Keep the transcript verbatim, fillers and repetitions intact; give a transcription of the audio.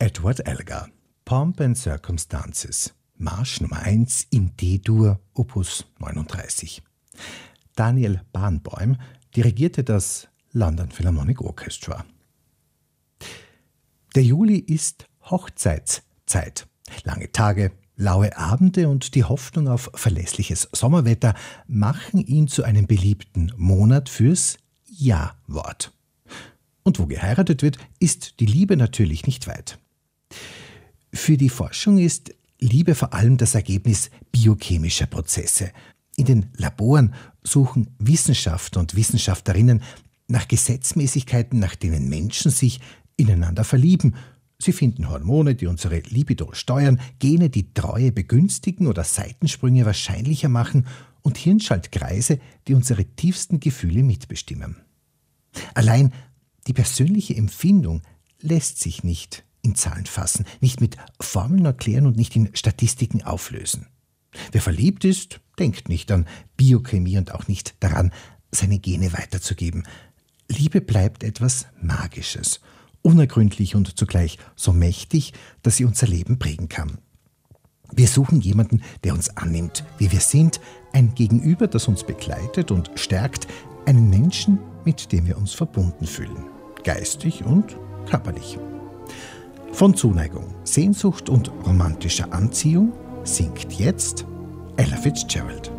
Edward Elgar, Pomp and Circumstances, Marsch Nummer eins in D-Dur, Opus neununddreißig. Daniel Barenboim dirigierte das London Philharmonic Orchestra. Der Juli ist Hochzeitszeit. Lange Tage, laue Abende und die Hoffnung auf verlässliches Sommerwetter machen ihn zu einem beliebten Monat fürs Ja-Wort. Und wo geheiratet wird, ist die Liebe natürlich nicht weit. Für die Forschung ist Liebe vor allem das Ergebnis biochemischer Prozesse. In den Laboren suchen Wissenschaftler und Wissenschaftlerinnen nach Gesetzmäßigkeiten, nach denen Menschen sich ineinander verlieben. Sie finden Hormone, die unsere Libido steuern, Gene, die Treue begünstigen oder Seitensprünge wahrscheinlicher machen und Hirnschaltkreise, die unsere tiefsten Gefühle mitbestimmen. Allein die persönliche Empfindung lässt sich nicht in Zahlen fassen, nicht mit Formeln erklären und nicht in Statistiken auflösen. Wer verliebt ist, denkt nicht an Biochemie und auch nicht daran, seine Gene weiterzugeben. Liebe bleibt etwas Magisches, unergründlich und zugleich so mächtig, dass sie unser Leben prägen kann. Wir suchen jemanden, der uns annimmt, wie wir sind, ein Gegenüber, das uns begleitet und stärkt, einen Menschen, mit dem wir uns verbunden fühlen, geistig und körperlich. Von Zuneigung, Sehnsucht und romantischer Anziehung singt jetzt Ella Fitzgerald.